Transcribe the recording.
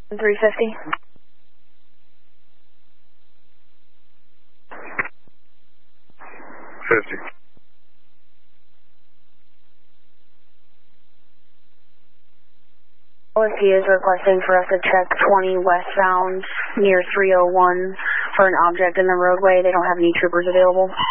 350. OSP is requesting for us to check 20 westbound near 301 for an object in the roadway. They don't have any troopers available.